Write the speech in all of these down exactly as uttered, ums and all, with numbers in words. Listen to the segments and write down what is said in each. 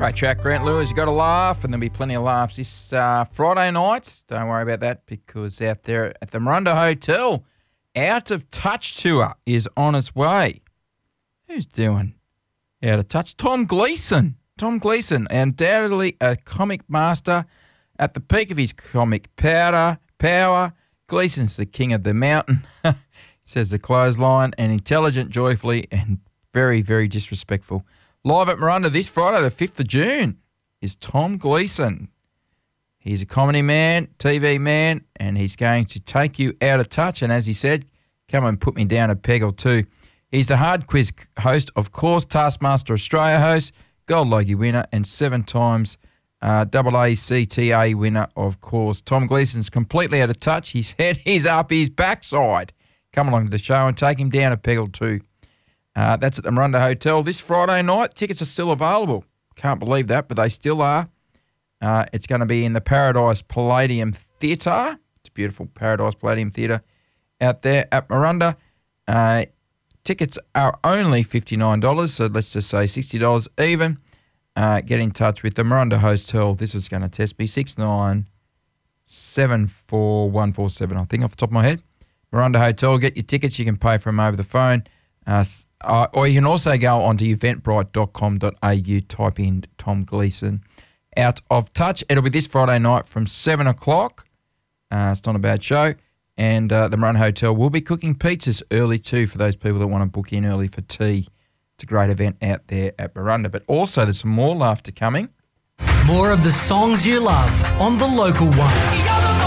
Great track, Grant Lewis. You got to laugh, and there'll be plenty of laughs this uh, Friday night. Don't worry about that, because out there at the Miranda Hotel, Out of Touch tour is on its way. Who's doing Out of Touch? Tom Gleeson. Tom Gleeson, undoubtedly a comic master at the peak of his comic powder, power. Gleeson's the king of the mountain, says the clothesline, and intelligent, joyfully, and very, very disrespectful. Live at Miranda this Friday, the fifth of June, is Tom Gleeson. He's a comedy man, T V man, and he's going to take you out of touch. And as he said, come and put me down a peg or two. He's the hard quiz host, of course, Taskmaster Australia host, Gold Logie winner, and seven times uh, double A C T A winner, of course. Tom Gleeson's completely out of touch. His head is up his backside. Come along to the show and take him down a peg or two. Uh, that's at the Miranda Hotel this Friday night. Tickets are still available. Can't believe that, but they still are. Uh, it's going to be in the Paradise Palladium Theatre. It's a beautiful Paradise Palladium Theatre out there at Miranda. Uh, tickets are only fifty-nine dollars, so let's just say sixty dollars even. Uh, get in touch with the Miranda Hotel. This is going to test me, six nine seven four one four seven, I think, off the top of my head. Miranda Hotel, get your tickets. You can pay for them over the phone. Uh, uh, or you can also go onto eventbrite dot com dot a u, type in Tom Gleeson Out of Touch. It'll be this Friday night from seven o'clock. Uh, it's not a bad show. And uh, the Miranda Hotel will be cooking pizzas early too for those people that want to book in early for tea. It's a great event out there at Miranda. But also there's some more laughter coming. More of the songs you love on The Local One.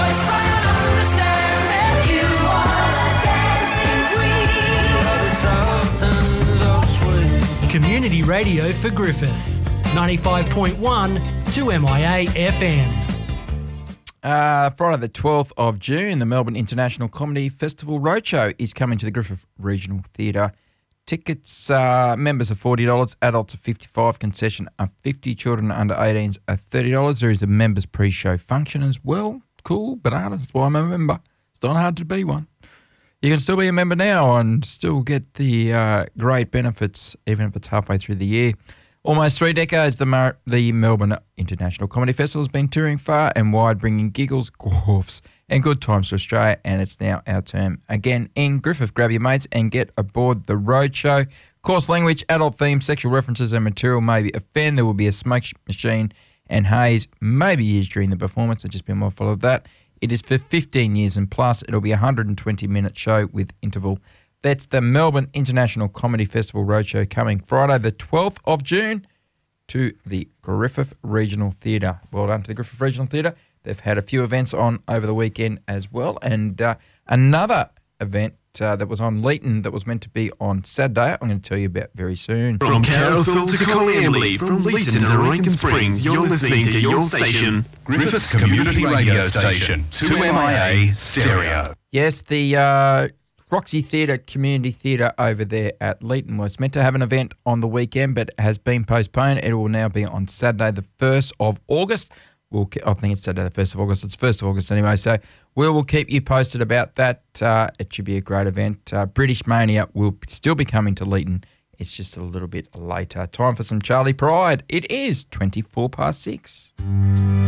Community radio for Griffith. ninety-five point one to M I A F M. Uh, Friday the twelfth of June, the Melbourne International Comedy Festival Roadshow is coming to the Griffith Regional Theatre. Tickets, uh, members are forty dollars, adults are fifty-five dollars, concession are fifty dollars, children under eighteens are thirty dollars. There is a members pre-show function as well. Cool, bananas, that's why I'm a member. It's not hard to be one. You can still be a member now and still get the uh, great benefits, even if it's halfway through the year. Almost three decades, the, Mar- the Melbourne International Comedy Festival has been touring far and wide, bringing giggles, gawfs, and good times to Australia, and it's now our term again in Griffith. Grab your mates and get aboard the roadshow. Coarse language, adult themes, sexual references and material may be offend. There will be a smoke machine and haze, maybe used during the performance, so just be mindful of that. It is for fifteen years and plus. It'll be a one hundred twenty minute show with interval. That's the Melbourne International Comedy Festival Roadshow coming Friday the twelfth of June to the Griffith Regional Theatre. Well done to the Griffith Regional Theatre. They've had a few events on over the weekend as well. And uh, another event uh, that was on Leeton that was meant to be on Saturday, I'm going to tell you about very soon. From Carousel to Coleambally, from Leeton to Rankin Springs, you're listening to your station, Griffith's Community Radio Station, two M I A Stereo. Yes, the uh, Roxy Theatre, Community Theatre over there at Leeton was meant to have an event on the weekend, but has been postponed. It will now be on Saturday, the first of August. We'll, I think it's Saturday, the first of August. It's first of August anyway, so we will keep you posted about that. Uh, it should be a great event. Uh, British Mania will still be coming to Leeton. It's just a little bit later. Time for some Charlie Pride. It is twenty-four past six.